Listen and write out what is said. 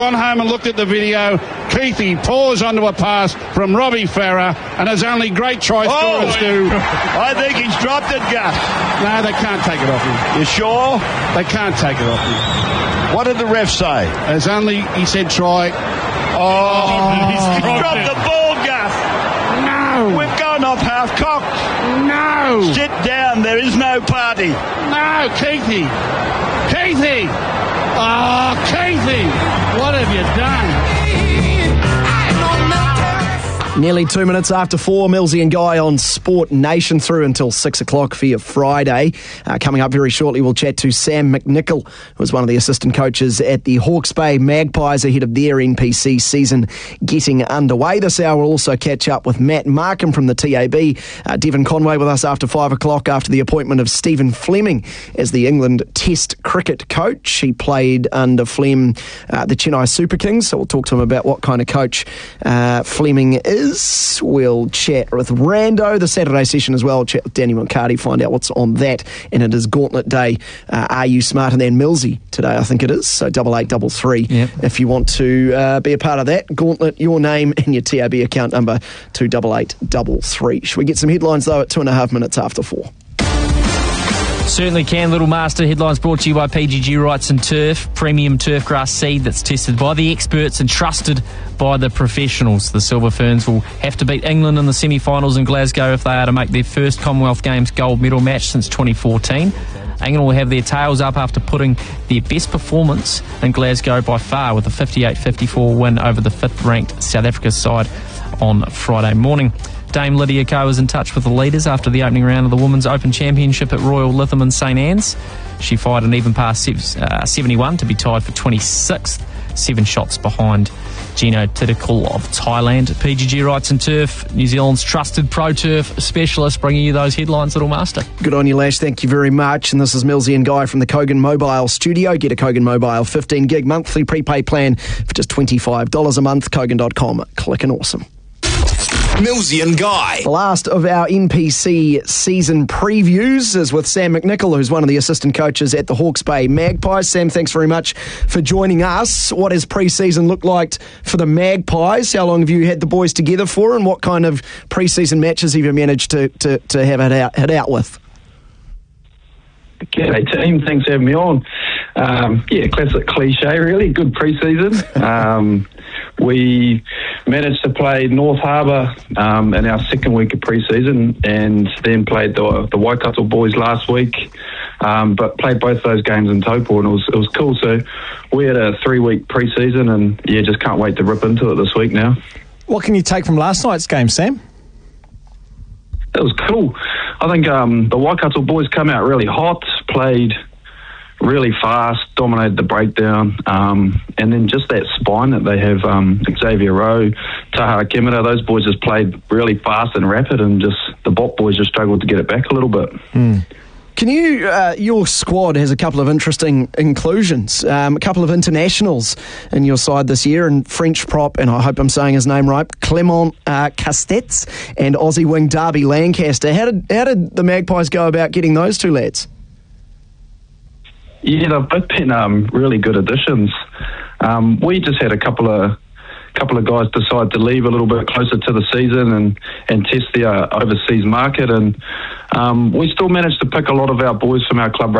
Gone home and looked at the video. Keithy pours onto a pass from Robbie Farah, and as only great try scorers do. I think he's dropped it, Gus. No, they can't take it off him. You sure? They can't take it off him. What did the ref say? As only, he said try. He's dropped the ball, Gus. No. We've gone off half-cocked. No. Sit down, there is no party. No, Keithy. Keithy. Oh, Keithy. What have you done? Nearly 2 minutes after 4, Millsy and Guy on Sport Nation through until 6 o'clock for your Friday. Coming up very shortly, we'll chat to Sam McNichol, who was one of the assistant coaches at the Hawke's Bay Magpies ahead of their NPC season getting underway. This hour we'll also catch up with Matt Markham from the TAB. Devon Conway with us after 5 o'clock after the appointment of Stephen Fleming as the England Test cricket coach. He played under Flem the Chennai Super Kings, so we'll talk to him about what kind of coach Fleming is. We'll chat with Rando, the Saturday session as well. Chat with Danny McCarty, find out what's on that. And it is Gauntlet Day. Are you smarter than Millsy today? I think it is. So 8833 if you want to be a part of that. Gauntlet, your name and your TAB account number 28833. Should we get some headlines though at 2.5 minutes after 4? Certainly can, Little Master. Headlines brought to you by PGG Wrights and Turf, premium turf grass seed that's tested by the experts and trusted by the professionals. The Silver Ferns will have to beat England in the semi-finals in Glasgow if they are to make their first Commonwealth Games gold medal match since 2014. England will have their tails up after putting their best performance in Glasgow by far with a 58-54 win over the 5th-ranked South Africa side on Friday morning. Dame Lydia Ko is in touch with the leaders after the opening round of the Women's Open Championship at Royal Lytham in St Anne's. She fired an even past 71 to be tied for 26th, 7 shots behind Gino Tidikul of Thailand. PGG Wrights and Turf, New Zealand's trusted pro turf specialist, bringing you those headlines, Little Master. Good on you, Lash. Thank you very much. And this is Millsy and Guy from the Kogan Mobile studio. Get a Kogan Mobile 15 gig monthly prepaid plan for just $25 a month. Kogan.com. Click and awesome. Millsy and Guy. The last of our NPC season previews is with Sam McNichol, who's one of the assistant coaches at the Hawke's Bay Magpies. Sam, thanks very much for joining us. What has pre-season looked like for the Magpies? How long have you had the boys together for, and what kind of pre-season matches have you managed to have it out with? G'day team, thanks for having me on. Classic cliche really, good pre-season. We managed to play North Harbour in our second week of pre-season, and then played the Waikato boys last week, but played both those games in Taupo, and it was cool. So we had a 3-week pre-season, and just can't wait to rip into it this week now. What can you take from last night's game, Sam? It was cool. I think the Waikato boys come out really hot, played really fast, dominated the breakdown, and then just that spine that they have, Xavier Rowe, Taha Kemura, those boys just played really fast and rapid, and just the Bot boys just struggled to get it back a little bit. Can you, your squad has a couple of interesting inclusions, a couple of internationals in your side this year, and French prop, and I hope I'm saying his name right, Clement Castex, and Aussie wing Darby Lancaster. How did the Magpies go about getting those two lads? Yeah, they've both been really good additions. We just had a couple of guys decide to leave a little bit closer to the season and test the overseas market, and we still managed to pick a lot of our boys from our club